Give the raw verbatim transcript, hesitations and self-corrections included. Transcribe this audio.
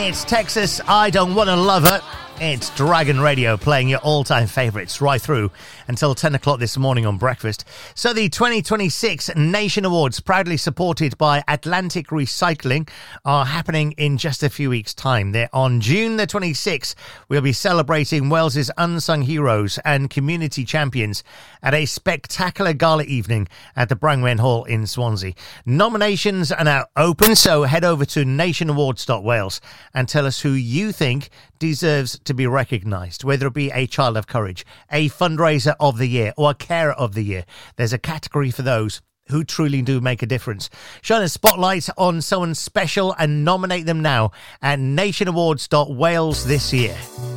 It's Texas, I Don't Wanna Love Her. It's Dragon Radio playing your all-time favourites right through until ten o'clock this morning on breakfast. So the twenty twenty-six Nation Awards, proudly supported by Atlantic Recycling, are happening in just a few weeks' time. They're on June the twenty-sixth. We'll be celebrating Wales's unsung heroes and community champions at a spectacular gala evening at the Brangwen Hall in Swansea. Nominations are now open, so head over to nation awards dot wales and tell us who you think deserves to be recognised, whether it be a Child of Courage, a Fundraiser of the Year, or a Carer of the Year. There's a category for those who truly do make a difference. Shine a spotlight on someone special and nominate them now at nation awards dot wales this year.